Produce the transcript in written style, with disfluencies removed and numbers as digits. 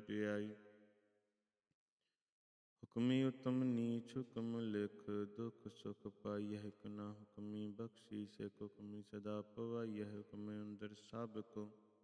ਵਡਿਆਈ। ਹੁਕਮੀ ਉਤਮ ਨੀਚ ਹੁਕਮ ਲਿਖ, ਦੁਖ ਸੁਖ ਪਾਈਐ ਹਿਕ ਨਾ ਹੁਕਮੀ ਬਖਸ਼ੀ ਸਿਕ, ਹੁਕਮੀ ਸਦਾ ਪਵਾਈਐ ਹੁਕਮ ਅੰਦਰ ਸਭ ਕੋ।